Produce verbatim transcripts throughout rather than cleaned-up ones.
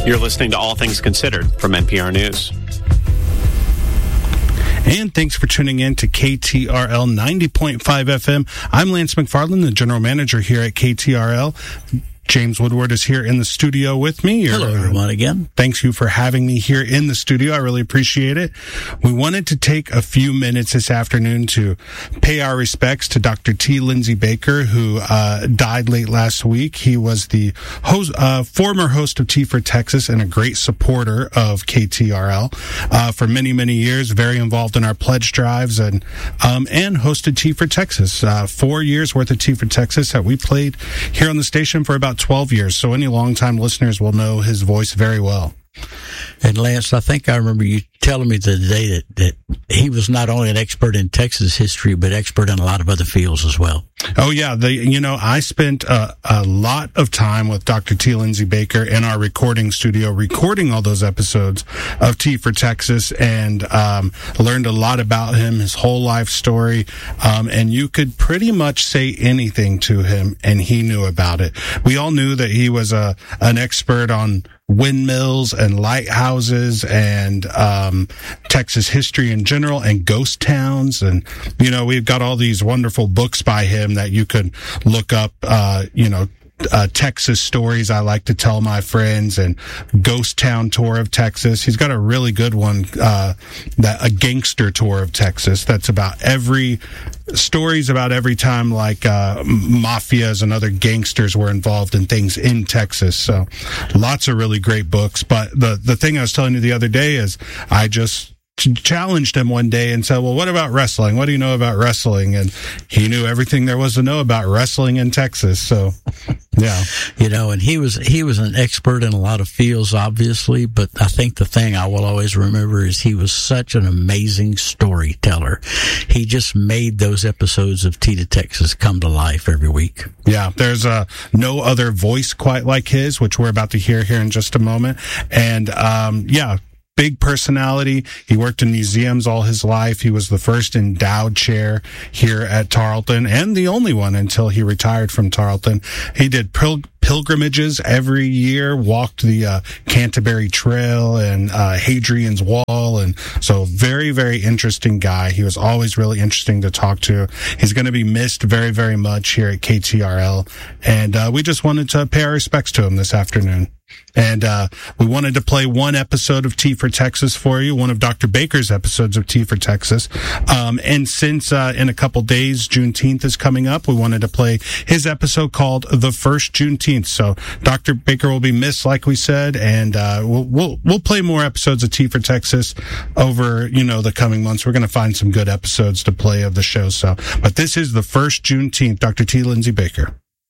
You're listening to All Things Considered from N P R News. And thanks for tuning in to K T R L ninety point five F M. I'm Lance McFarland, the general manager here at K T R L. James Woodward is here in the studio with me. You're, Hello, everyone, again. Thanks you for having me here in the studio. I really appreciate it. We wanted to take a few minutes this afternoon to pay our respects to Doctor T. Lindsay Baker, who uh, died late last week. He was the host, uh, former host of Tea for Texas and a great supporter of K T R L uh, for many, many years. Very involved in our pledge drives and um, and hosted Tea for Texas. Uh, four years worth of Tea for Texas that we played here on the station for about twelve years, so any longtime listeners will know his voice very well. And Lance, I think I remember you telling me the other day that, that he was not only an expert in Texas history, but expert in a lot of other fields as well. Oh, yeah. The, you know, I spent a, a lot of time with Doctor T. Lindsay Baker in our recording studio, recording all those episodes of Tea for Texas, and um, learned a lot about him, his whole life story. Um, and you could pretty much say anything to him, and he knew about it. We all knew that he was a an expert on windmills and lighthouses and um Texas history in general and ghost towns. And, you know, we've got all these wonderful books by him that you could look up, uh, you know, Uh, Texas stories I like to tell my friends, and Ghost Town Tour of Texas. He's got a really good one, uh, that a gangster tour of Texas. That's about every stories about every time like uh, mafias and other gangsters were involved in things in Texas. So lots of really great books. But the the thing I was telling you the other day is I just challenged him one day and said, well, what about wrestling? What do you know about wrestling? And he knew everything there was to know about wrestling in Texas. So, yeah. You know, and he was he was an expert in a lot of fields, obviously, but I think the thing I will always remember is he was such an amazing storyteller. He just made those episodes of Tea to Texas come to life every week. Yeah, there's uh, no other voice quite like his, which we're about to hear here in just a moment. And, um, yeah, big personality. He worked in museums all his life. He was the first endowed chair here at Tarleton, and the only one until he retired from Tarleton. He did pil- pilgrimages every year, walked the uh, Canterbury Trail and uh, Hadrian's Wall, and so very, very interesting guy. He was always really interesting to talk to. He's going to be missed very, very much here at K T R L, and uh, we just wanted to pay our respects to him this afternoon. And uh we wanted to play one episode of Tea for Texas for you, one of Doctor Baker's episodes of Tea for Texas. Um and since uh in a couple days Juneteenth is coming up, we wanted to play his episode called The First Juneteenth. So Doctor Baker will be missed, like we said, and uh we'll we'll, we'll play more episodes of Tea for Texas over, you know, the coming months. We're going to find some good episodes to play of the show. So, but this is The First Juneteenth, Doctor T. Lindsay Baker.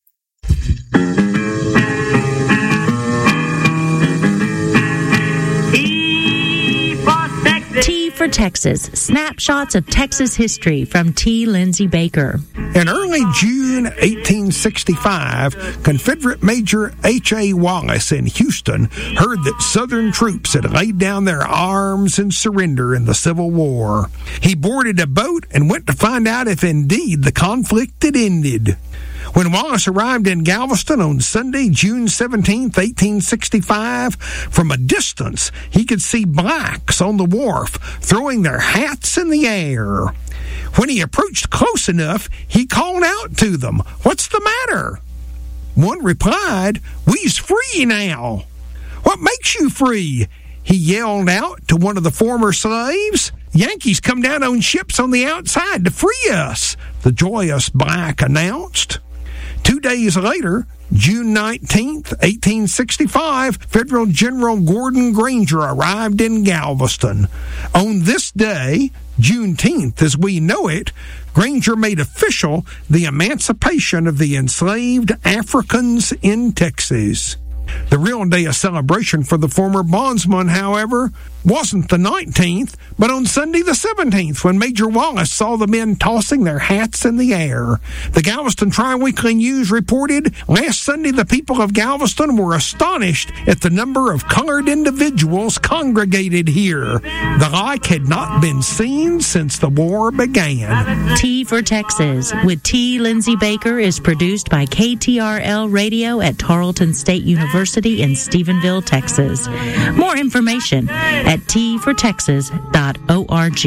Tea for Texas, snapshots of Texas history from T. Lindsay Baker. In early June eighteen sixty-five, Confederate Major H A. Wallace in Houston heard that Southern troops had laid down their arms in surrender in the Civil War. He boarded a boat and went to find out if indeed the conflict had ended. When Wallace arrived in Galveston on Sunday, June seventeenth, eighteen sixty-five, from a distance, he could see blacks on the wharf throwing their hats in the air. When he approached close enough, he called out to them, "What's the matter?" One replied, "We's free now." "What makes you free?" he yelled out to one of the former slaves. "Yankees come down on ships on the outside to free us," the joyous black announced. Two days later, June nineteenth, eighteen sixty-five, Federal General Gordon Granger arrived in Galveston. On this day, Juneteenth as we know it, Granger made official the emancipation of the enslaved Africans in Texas. The real day of celebration for the former bondsman, however, wasn't the nineteenth, but on Sunday the seventeenth, when Major Wallace saw the men tossing their hats in the air. The Galveston Tri-Weekly News reported, last Sunday the people of Galveston were astonished at the number of colored individuals congregated here. The like had not been seen since the war began. Tea for Texas with T. Lindsay Baker is produced by K T R L Radio at Tarleton State University. University in Stephenville, Texas. More information at t for texas dot org.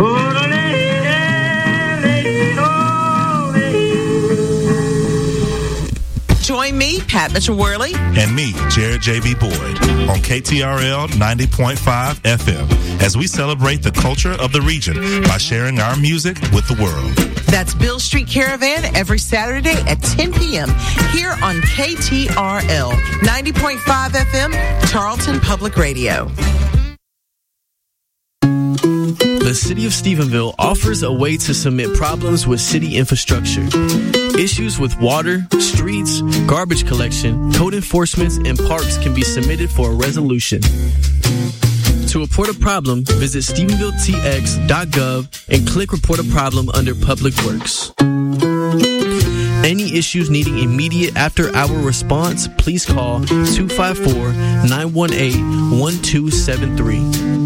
Join me, Pat Mitchell-Worley. And me, Jared J B. Boyd, on K T R L ninety point five F M, as we celebrate the culture of the region by sharing our music with the world. That's Bill Street Caravan every Saturday at ten p.m. here on K T R L ninety point five F M, Charlton Public Radio. The City of Stephenville offers a way to submit problems with city infrastructure. Issues with water, streets, garbage collection, code enforcement, and parks can be submitted for a resolution. To report a problem, visit stephenville t x dot gov and click Report a Problem under Public Works. Any issues needing immediate after-hour response, please call two five four, nine one eight, one two seven three.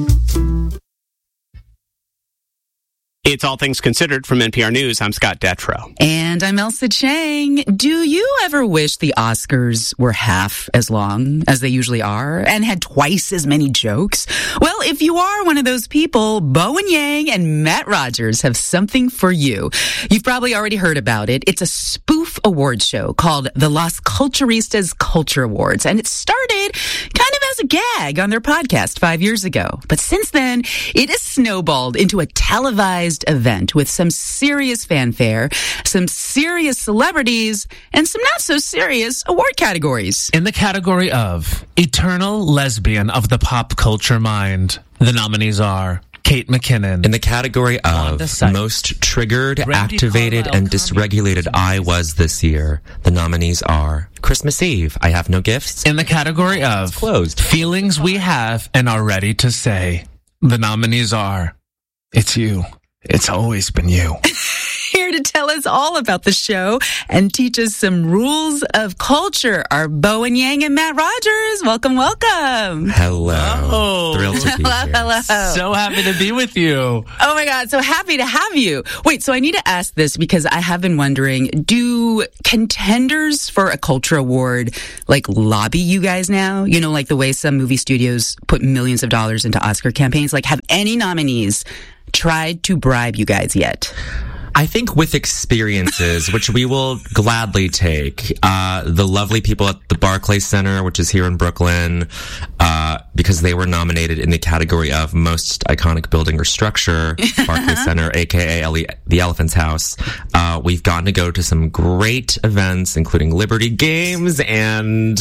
It's All Things Considered from N P R News. I'm Scott Detrow. And I'm Elsa Chang. Do you ever wish the Oscars were half as long as they usually are and had twice as many jokes? Well, if you are one of those people, Bowen Yang and Matt Rogers have something for you. You've probably already heard about it. It's a spoof award show called the Las Culturistas Culture Awards, and it started kind of as a gag on their podcast five years ago. But since then, it has snowballed into a televised event with some serious fanfare, some serious celebrities, and some not so serious award categories. In the category of Eternal Lesbian of the Pop Culture Mind, the nominees are Kate McKinnon. In the category of Most Triggered, Randy Activated, Carlisle, and Dysregulated I Was This Year, the nominees are Christmas Eve, I Have No Gifts. In the category of Closed, Feelings We Have and Are Ready to Say, the nominees are It's You. It's always been you. Here to tell us all about the show and teach us some rules of culture are Bowen Yang and Matt Rogers. Welcome, welcome. Hello. Oh. Thrilled to be hello, here. hello. So happy to be with you. Oh my God, so happy to have you. Wait, so I need to ask this because I have been wondering, do contenders for a culture award like lobby you guys now? You know, like the way some movie studios put millions of dollars into Oscar campaigns? Like, have any nominees tried to bribe you guys yet? I think with experiences, which we will gladly take, uh, the lovely people at the Barclays Center, which is here in Brooklyn, uh, because they were nominated in the category of Most Iconic Building or Structure, Barclays Center, aka Ele- the Elephant's House. Uh, we've gotten to go to some great events, including Liberty Games, and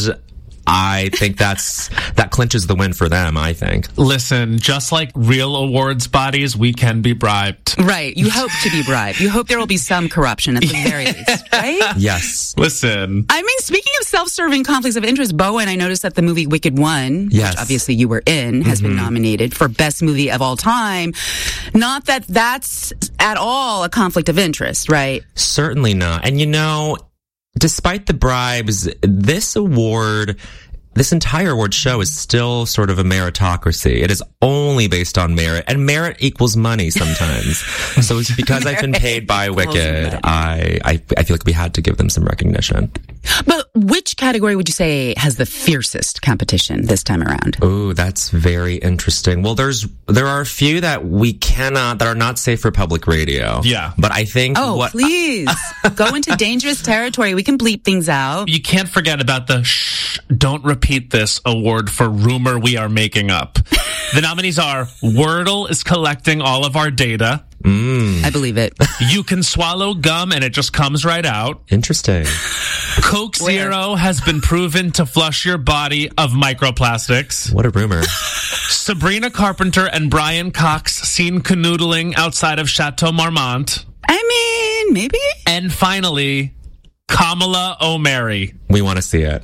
I think that's that clinches the win for them, I think. Listen, just like real awards bodies, we can be bribed. Right. You hope to be bribed. You hope there will be some corruption at the very least, right? Yes. Listen. I mean, speaking of self-serving conflicts of interest, Bowen, I noticed that the movie Wicked One, yes. which obviously you were in, has mm-hmm. been nominated for Best Movie of All Time. Not that that's at all a conflict of interest, right? Certainly not. And you know, despite the bribes, this award, this entire award show is still sort of a meritocracy. It is only based on merit, and merit equals money sometimes. So it's because I've been paid by Wicked, I, I I feel like we had to give them some recognition. But which category would you say has the fiercest competition this time around? Oh, that's very interesting. Well, there's there are a few that we cannot, that are not safe for public radio. Yeah. But I think Oh, what, please. Go into dangerous territory. We can bleep things out. You can't forget about the shh, don't repeat this award for rumor we are making up. The nominees are Wordle is collecting all of our data. Mm. I believe it. You can swallow gum and it just comes right out. Interesting. Coke Zero has been proven to flush your body of microplastics. What a rumor. Sabrina Carpenter and Brian Cox seen canoodling outside of Chateau Marmont. I mean, maybe. And finally, Kamala O'Mary. We want to see it.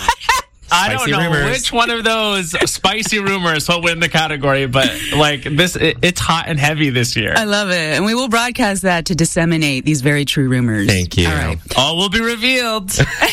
I don't Spicy know rumors. which one of those spicy rumors will win the category, but like this, it, it's hot and heavy this year. I love it. And we will broadcast that to disseminate these very true rumors. Thank you. All right. All will be revealed.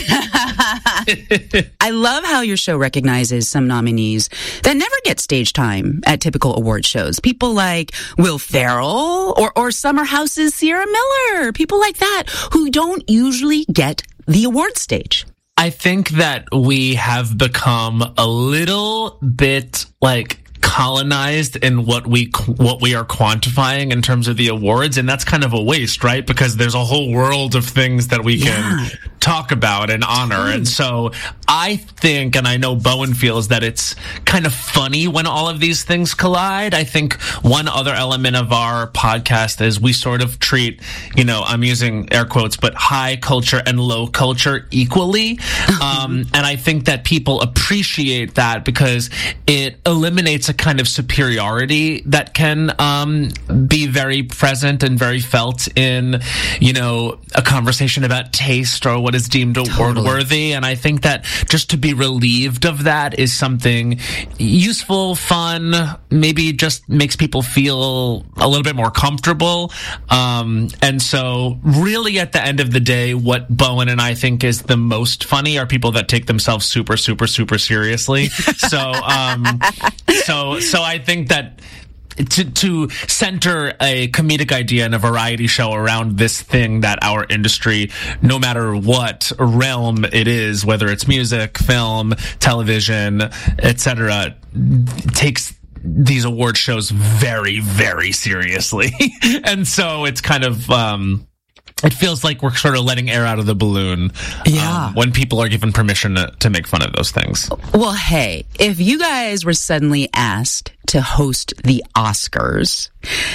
I love how your show recognizes some nominees that never get stage time at typical award shows. People like Will Ferrell or, or Summer House's Sierra Miller. People like that who don't usually get the award stage. I think that we have become a little bit like colonized in what we what we are quantifying in terms of the awards, and that's kind of a waste, right? Because there's a whole world of things that we can yeah. talk about and honor. And so I think, and I know Bowen feels that it's kind of funny when all of these things collide. I think one other element of our podcast is we sort of treat, you know, I'm using air quotes, but high culture and low culture equally. um, and I think that people appreciate that because it eliminates a kind of superiority that can um, be very present and very felt in, you know, a conversation about taste or what is deemed award worthy. And I think that just to be relieved of that is something useful, fun, maybe just makes people feel a little bit more comfortable. Um, and so really at the end of the day, what Bowen and I think is the most funny are people that take themselves super, super, super seriously. So, um, so, so I think that To, to center a comedic idea in a variety show around this thing that our industry, no matter what realm it is, whether it's music, film, television, et cetera, takes these award shows very, very seriously. And so it's kind of, um, it feels like we're sort of letting air out of the balloon yeah. um, when people are given permission to, to make fun of those things. Well, hey, if you guys were suddenly asked to host the Oscars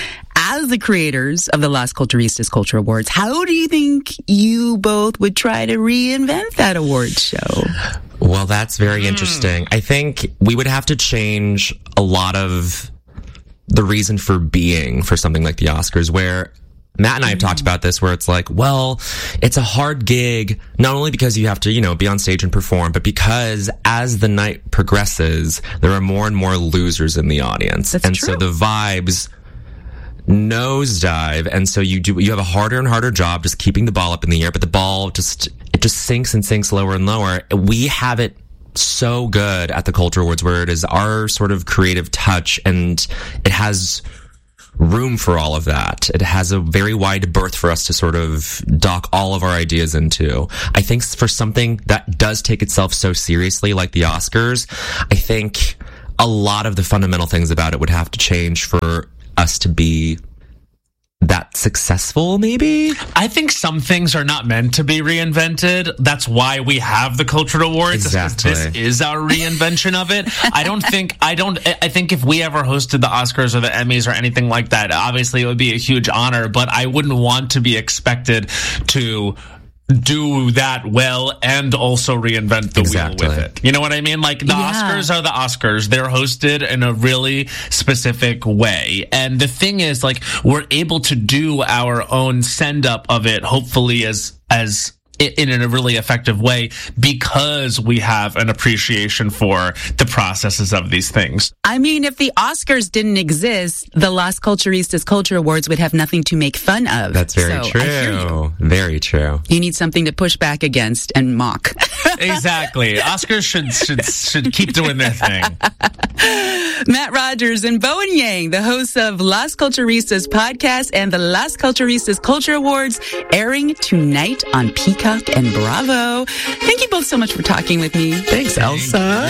as the creators of the Las Culturistas Culture Awards, how do you think you both would try to reinvent that award show? Well, that's very mm. interesting. I think we would have to change a lot of the reason for being for something like the Oscars, where Matt and I have talked about this, where it's like, well, it's a hard gig, not only because you have to, you know, be on stage and perform, but because as the night progresses, there are more and more losers in the audience. That's and true. So the vibes nosedive. And so you do, you have a harder and harder job just keeping the ball up in the air, but the ball just, it just sinks and sinks lower and lower. We have it so good at the Culture Awards, where it is our sort of creative touch, and it has room for all of that. It has a very wide berth for us to sort of dock all of our ideas into. I think for something that does take itself so seriously, like the Oscars, I think a lot of the fundamental things about it would have to change for us to be that successful, maybe? I think some things are not meant to be reinvented. That's why we have the Culture Awards. Exactly. This is our reinvention of it. I don't think, I don't, I think if we ever hosted the Oscars or the Emmys or anything like that, obviously it would be a huge honor, but I wouldn't want to be expected to do that well and also reinvent the exactly. wheel with it. You know what I mean? Like the yeah. Oscars are the Oscars. They're hosted in a really specific way. And the thing is, like, we're able to do our own send up of it, hopefully as, as, in a really effective way, because we have an appreciation for the processes of these things. I mean, if the Oscars didn't exist, the Las Culturistas Culture Awards would have nothing to make fun of. That's very so true. I hear you. Very true. You need something to push back against and mock. Exactly. Oscars should should should keep doing their thing. Matt Rogers and Bowen Yang, the hosts of Las Culturistas podcast and the Las Culturistas Culture Awards, airing tonight on Peacock and Bravo. Thank you both so much for talking with me. Thanks, Elsa.